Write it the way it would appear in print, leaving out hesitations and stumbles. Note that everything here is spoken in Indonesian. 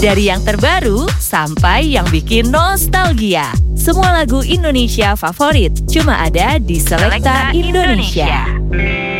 Dari yang terbaru sampai yang bikin nostalgia. Semua lagu Indonesia favorit cuma ada di Selekta Indonesia.